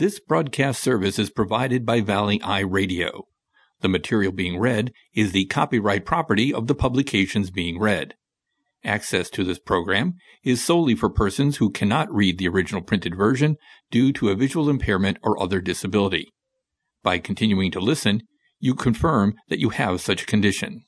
This broadcast service is provided by Valley Eye Radio. The material being read is the copyright property of the publications being read. Access to this program is solely for persons who cannot read the original printed version due to a visual impairment or other disability. By continuing to listen, you confirm that you have such a condition.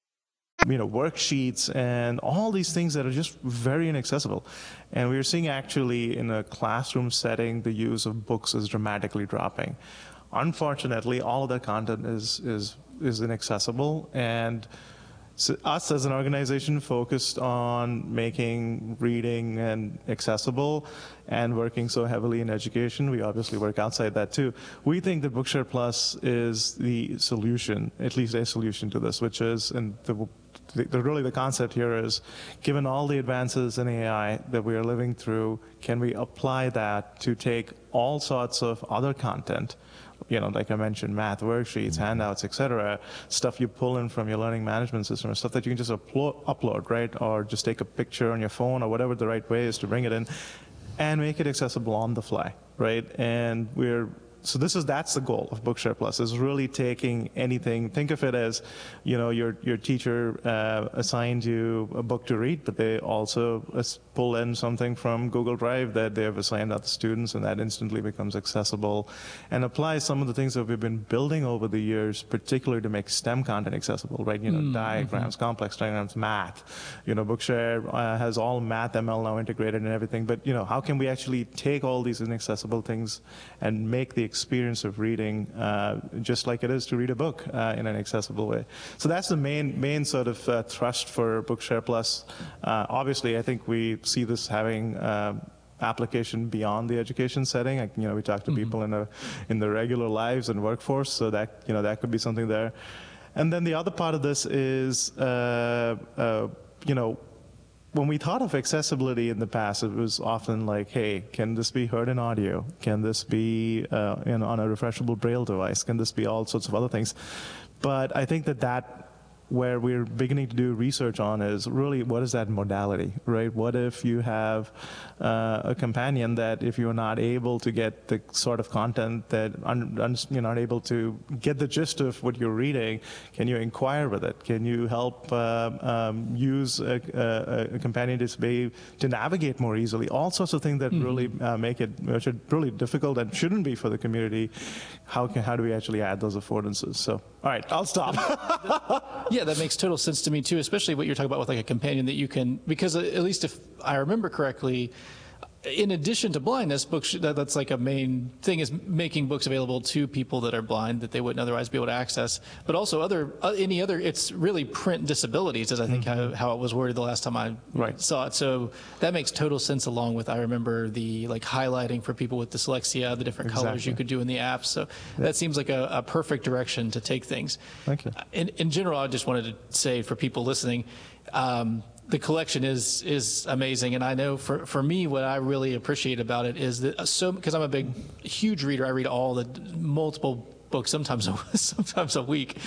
Worksheets and all these things that are just very inaccessible. And we're seeing actually in a classroom setting, the use of books is dramatically dropping. Unfortunately, all of that content is inaccessible, and so us as an organization focused on making reading and accessible and working so heavily in education, we obviously work outside that too. We think that Bookshare Plus is the solution, at least a solution to this, which is, and really the concept here is, given all the advances in AI that we are living through, can we apply that to take all sorts of other content, like I mentioned, math worksheets, handouts, etc., stuff you pull in from your learning management system, or stuff that you can just upload, right? Or just take a picture on your phone or whatever the right way is to bring it in and make it accessible on the fly, right? And that's the goal of Bookshare Plus, is really taking anything. Think of it as, your teacher assigned you a book to read, but they also pull in something from Google Drive that they have assigned other students, and that instantly becomes accessible, and apply some of the things that we've been building over the years, particularly to make STEM content accessible, right? Diagrams, complex diagrams, math. Bookshare has all math, ML now integrated and everything, but how can we actually take all these inaccessible things and make the experience of reading just like it is to read a book in an accessible way? So that's the main sort of thrust for Bookshare Plus. Obviously, I think we see this having application beyond the education setting. We talk to people in their regular lives and workforce, so that that could be something there. And then the other part of this is when we thought of accessibility in the past, it was often like, hey, can this be heard in audio? Can this be on a refreshable Braille device? Can this be all sorts of other things? But I think that where we're beginning to do research on is really, what is that modality, right? What if you have a companion that, if you're not able to get the sort of content that you're not able to get the gist of what you're reading, can you inquire with it? Can you help use a companion to navigate more easily? All sorts of things that really make it really difficult and shouldn't be for the community. How do we actually add those affordances? So, all right, I'll stop. Yeah, that makes total sense to me too, especially what you're talking about with like a companion that you can, because at least if I remember correctly, in addition to blindness, that's like a main thing, is making books available to people that are blind that they wouldn't otherwise be able to access. But also it's really print disabilities, is I think how it was worded the last time I saw it. So that makes total sense, along with, I remember the highlighting for people with dyslexia, the different colors you could do in the apps. So that seems like a perfect direction to take things. Thank you. In general, I just wanted to say, for people listening, the collection is amazing, and I know for me, what I really appreciate about it is that, because I'm a huge reader, I read all the multiple books, sometimes a week.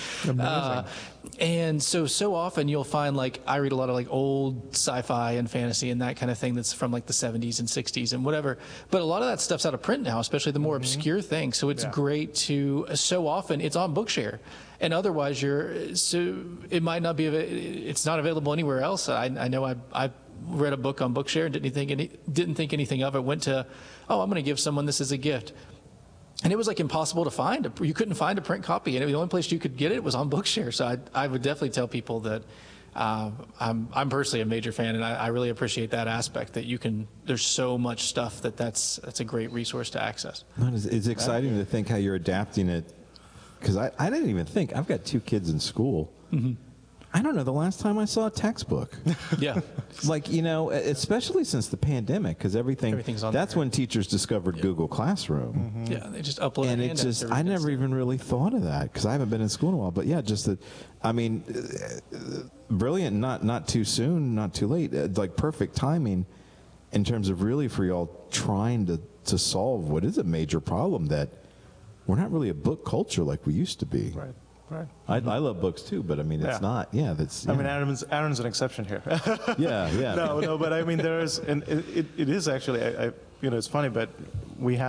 And so often you'll find, I read a lot of old sci-fi and fantasy and that kind of thing that's from the 70s and 60s and whatever. But a lot of that stuff's out of print now, especially the more obscure things. So it's great so often it's on Bookshare. And otherwise, it might not be. It's not available anywhere else. I know I read a book on Bookshare and didn't think anything of it. Went to, I'm going to give someone this as a gift, and it was impossible to find. You couldn't find a print copy, and the only place you could get it was on Bookshare. So I would definitely tell people that I'm personally a major fan, and I really appreciate that aspect, that you can. There's so much stuff that's a great resource to access. It's exciting to think how you're adapting it. Because I didn't even think. I've got 2 kids in school. I don't know the last time I saw a textbook. Yeah. Especially since the pandemic, because everything's on that's there. When teachers discovered Google Classroom. Yeah, they just upload and it just, I never even really thought of that, because I haven't been in school in a while. But yeah, just that, brilliant, not too soon, not too late, perfect timing in terms of really for y'all trying to solve what is a major problem, that we're not really a book culture like we used to be. Right. I love books too, but it's not. Yeah, that's. Yeah. Aaron's an exception here. yeah. No, but there is, and it is actually. It's funny, but we have.